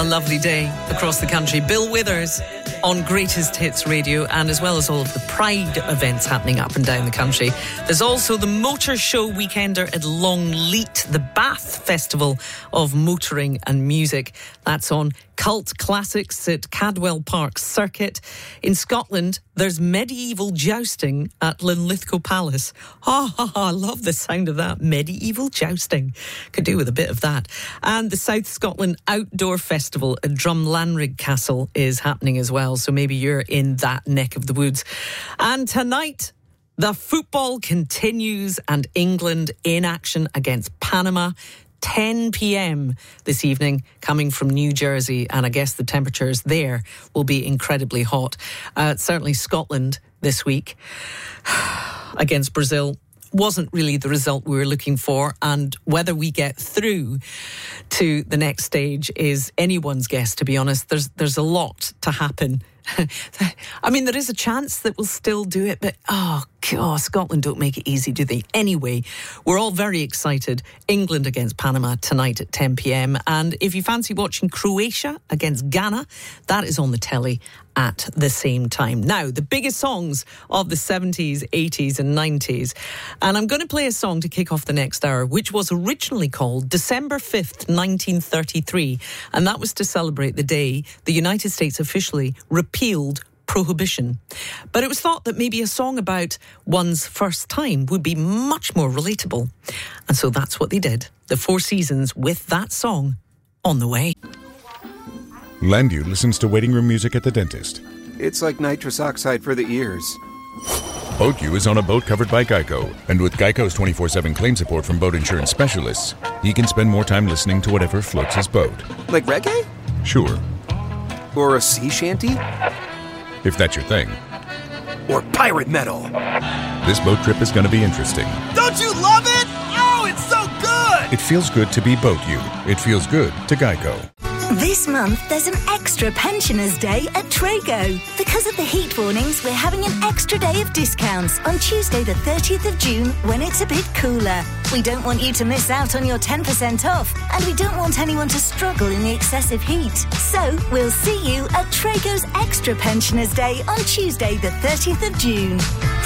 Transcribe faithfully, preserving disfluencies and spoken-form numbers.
a lovely day across the country. Bill Withers on Greatest Hits Radio, and as well as all of the Pride events happening up and down the country. There's also the Motor Show Weekender at Longleat, the Bath Festival of Motoring and Music. That's on Cult Classics at Cadwell Park Circuit. In Scotland, there's medieval jousting at Linlithgow Palace. Ha ha ha, I love the sound of that. Medieval jousting. Could do with a bit of that. And the South Scotland Outdoor Festival at Drumlanrig Castle is happening as well. So maybe you're in that neck of the woods. And tonight, the football continues and England in action against Panama. ten p.m. this evening, coming from New Jersey, and I guess the temperatures there will be incredibly hot. Uh, certainly Scotland this week against Brazil wasn't really the result we were looking for, and whether we get through to the next stage is anyone's guess, to be honest. There's there's a lot to happen. I mean, there is a chance that we'll still do it, but oh God, Scotland don't make it easy, do they? Anyway, we're all very excited. England against Panama tonight at ten p.m. And if you fancy watching Croatia against Ghana, that is on the telly at the same time. Now, the biggest songs of the seventies, eighties and nineties. And I'm going to play a song to kick off the next hour, which was originally called December fifth, nineteen thirty-three. And that was to celebrate the day the United States officially repealed prohibition. But it was thought that maybe a song about one's first time would be much more relatable. And so that's what they did. The Four Seasons with that song on the way. Landu listens to waiting room music at the dentist. It's like nitrous oxide for the ears. BoatU is on a boat covered by Geico. And with Geico's twenty-four seven claim support from boat insurance specialists, he can spend more time listening to whatever floats his boat. Like reggae? Sure. Or a sea shanty? If that's your thing. Or pirate metal? This boat trip is going to be interesting. Don't you love it? Oh, it's so good! It feels good to be BoatU. It feels good to Geico. This month, there's an extra Pensioners' Day at Trago. Because of the heat warnings, we're having an extra day of discounts on Tuesday the thirtieth of June when it's a bit cooler. We don't want you to miss out on your ten percent off, and we don't want anyone to struggle in the excessive heat. So, we'll see you at Trago's Extra Pensioners' Day on Tuesday the thirtieth of June.